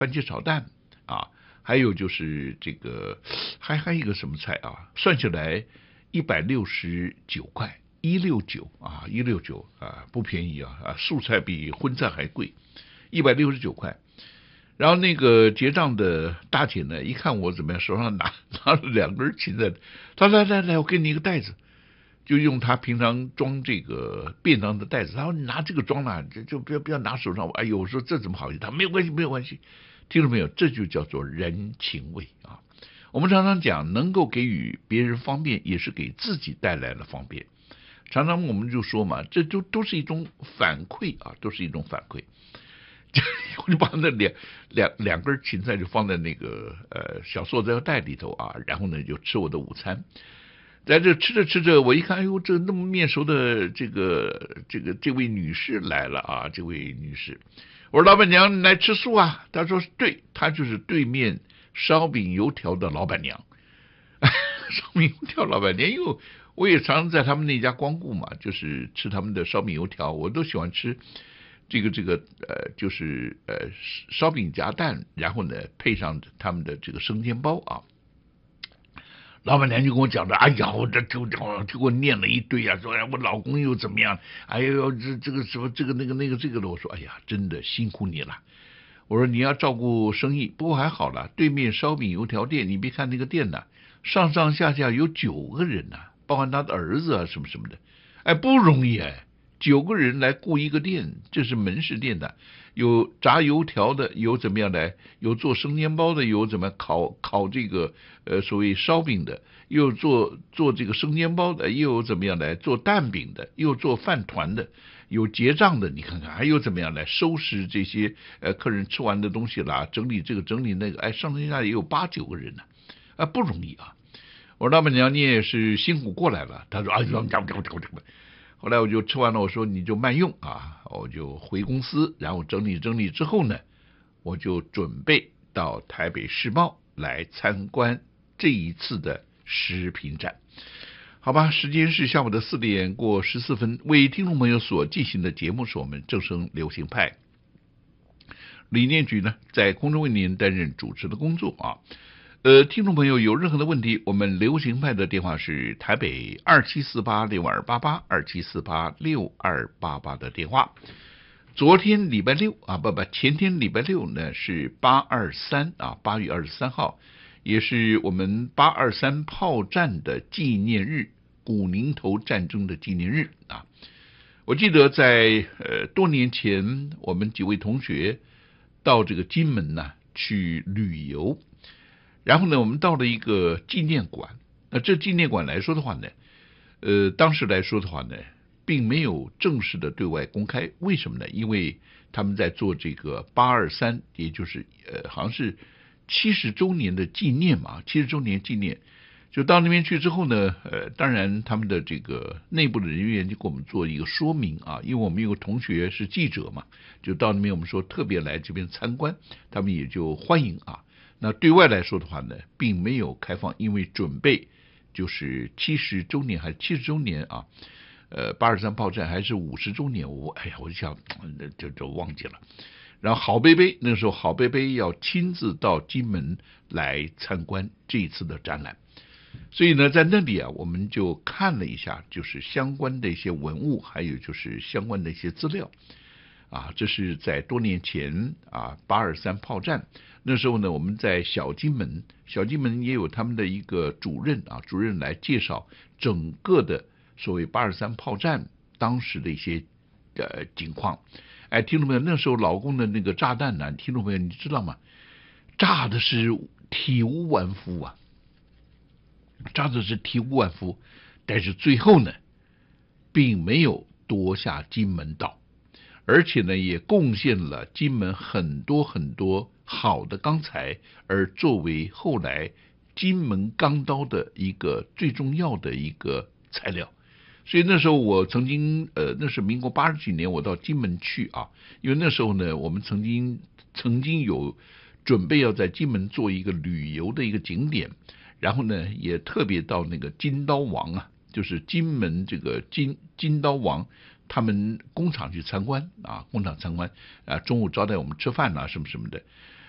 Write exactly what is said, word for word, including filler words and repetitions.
番茄炒蛋啊，还有就是这个还还有一个什么菜啊，算起来一百六十九块，一六九啊，一六九啊，不便宜啊啊，素菜比荤菜还贵，一百六十九块。然后那个结账的大姐呢，一看我怎么样，手上拿拿了两根芹菜，她来来来，我给你一个袋子，就用她平常装这个便当的袋子，她说你拿这个装了，就就不要不要拿手上。哎呦，我说这怎么好意思？她没有关系，没有关系。听到没有？这就叫做人情味啊！我们常常讲，能够给予别人方便，也是给自己带来了方便。常常我们就说嘛，这都都是一种反馈啊，都是一种反馈。我就把那两两两根芹菜就放在那个呃小塑料袋里头啊，然后呢就吃我的午餐。在这吃着吃着，我一看，哎呦，这那么面熟的这个这个这位女士来了啊，这位女士，我说老板娘你来吃素啊？她说对，她就是对面烧饼油条的老板娘。烧饼油条老板娘，因为我也常常在他们那家光顾嘛，就是吃他们的烧饼油条，我都喜欢吃。这个这个呃，就是呃烧饼夹蛋，然后呢配上他们的这个生煎包啊。老板娘就跟我讲的，哎呀，我这就就就给我念了一堆啊，说哎我老公又怎么样，哎呦这这个什么这个那个那个这个的，我说哎呀，真的辛苦你了。我说你要照顾生意，不过还好了，对面烧饼油条店，你别看那个店呢，上上下下有九个人呢、啊，包含他的儿子啊什么什么的，哎不容易哎。九个人来雇一个店，这是门市店的，有炸油条的，有怎么样来，有做生煎包的，有怎么烤烤这个呃所谓烧饼的，又做做这个生煎包的，又有怎么样来做蛋饼的，又做饭团的，有结账的，你看看还有怎么样来收拾这些呃客人吃完的东西啦，整理这个整理那个，哎上上下下也有八九个人呢、啊，啊不容易啊。我说老板娘你也是辛苦过来了，他说啊，后来我就吃完了，我说你就慢用啊，我就回公司，然后整理整理之后呢，我就准备到台北世贸来参观这一次的食品展。好吧，时间是下午的四点过十四分，为听众朋友所进行的节目是我们正声流行派理念局呢，在空中为您担任主持的工作啊。呃，听众朋友有任何的问题，我们流行派的电话是台北二七四八六二八八二七四八六二八八的电话。昨天礼拜六啊，不不，前天礼拜六呢是八二三啊，八月二十三号，也是我们八二三炮战的纪念日，古宁头战争的纪念日啊。我记得在呃多年前，我们几位同学到这个金门呢、啊、去旅游。然后呢，我们到了一个纪念馆。那这纪念馆来说的话呢，呃，当时来说的话呢，并没有正式的对外公开。为什么呢？因为他们在做这个八二三，也就是呃，好像是七十周年的纪念嘛，七十周年纪念。就到那边去之后呢，呃，当然他们的这个内部的人员就给我们做一个说明啊，因为我们有个同学是记者嘛，就到那边我们说特别来这边参观，他们也就欢迎啊。那对外来说的话呢，并没有开放，因为准备就是七十周年还是七十周年啊，呃，八二三炮战还是五十周年，我哎呀，我就想就就忘记了。然后郝贝贝那个时候，郝贝贝要亲自到金门来参观这一次的展览，所以呢，在那里啊，我们就看了一下，就是相关的一些文物，还有就是相关的一些资料。啊，这是在多年前啊，八二三炮战那时候呢，我们在小金门，小金门也有他们的一个主任啊，主任来介绍整个的所谓八二三炮战当时的一些呃情况。哎，听众朋友，那时候老共的那个炸弹呢，听众朋友你知道吗？炸的是体无完肤啊，炸的是体无完肤，但是最后呢，并没有夺下金门岛。而且呢，也贡献了金门很多很多好的钢材，而作为后来金门钢刀的一个最重要的一个材料。所以那时候我曾经，呃，那是民国八十几年，我到金门去啊，因为那时候呢，我们曾经曾经有准备要在金门做一个旅游的一个景点，然后呢，也特别到那个金刀王啊，就是金门这个金金刀王。他们工厂去参观啊，工厂参观啊，中午招待我们吃饭啊，什么什么的。